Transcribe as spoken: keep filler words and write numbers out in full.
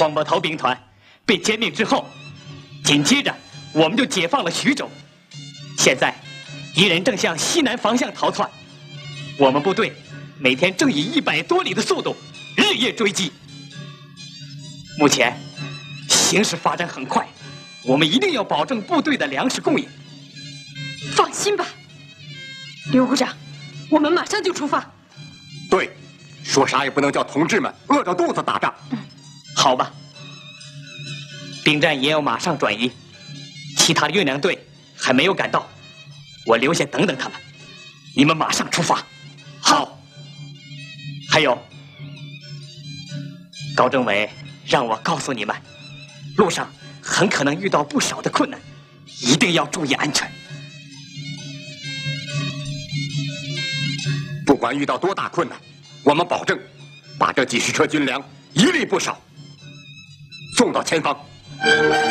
双波头兵团被歼灭之后，紧接着我们就解放了徐州。现在，敌人正向西南方向逃窜，我们部队每天正以一百多里的速度日夜追击。目前形势发展很快，我们一定要保证部队的粮食供应。 放心吧，刘股长，我们马上就出发。 对，说啥也不能叫同志们饿着肚子打仗。 嗯， 好吧。兵站也要马上转移，其他的运粮队还没有赶到，我留下等等他们。你们马上出发。好。还有，高政委让我告诉你们，路上很可能遇到不少的困难，一定要注意安全。 不管遇到多大困难，我们保证把这几十车军粮一粒不少送到前方。